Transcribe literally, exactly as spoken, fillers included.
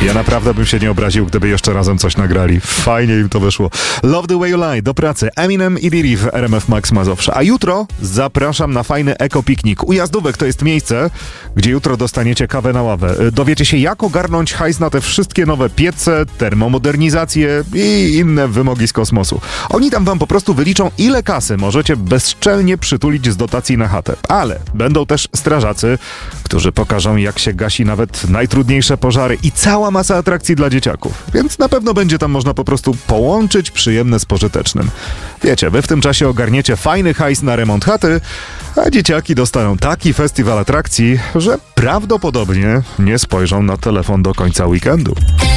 Ja naprawdę bym się nie obraził, gdyby jeszcze razem coś nagrali. Fajnie im to wyszło. Love the way you lie, do pracy. Eminem i Diddy w R M F Max Mazowsze. A jutro zapraszam na fajny ekopiknik. U Jazdówek to jest miejsce, gdzie jutro dostaniecie kawę na ławę. Dowiecie się, jak ogarnąć hajs na te wszystkie nowe piece, termomodernizacje i inne wymogi z kosmosu. Oni tam wam po prostu wyliczą, ile kasy możecie bezczelnie przytulić z dotacji na chatę. Ale będą też strażacy, którzy pokażą, jak się gasi nawet najtrudniejsze pożary i cała masa atrakcji dla dzieciaków. Więc na pewno będzie tam można po prostu połączyć przyjemne z pożytecznym. Wiecie, wy w tym czasie ogarniecie fajny hajs na remont chaty, a dzieciaki dostaną taki festiwal atrakcji, że prawdopodobnie nie spojrzą na telefon do końca weekendu.